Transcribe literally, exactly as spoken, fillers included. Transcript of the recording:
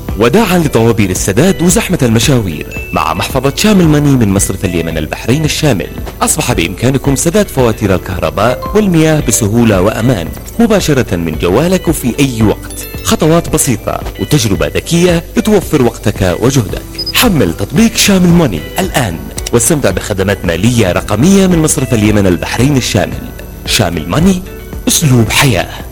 وداعا لطوابير السداد وزحمة المشاوير، مع محفظة شامل ماني من مصرف اليمن البحرين الشامل أصبح بإمكانكم سداد فواتير الكهرباء والمياه بسهولة وأمان مباشرة من جوالك وفي أي وقت. خطوات بسيطة وتجربة ذكية بتوفر وقتك وجهدك. حمل تطبيق شامل ماني الآن واستمتع بخدمات مالية رقمية من مصرف اليمن البحرين الشامل. شامل ماني، أسلوب حياة.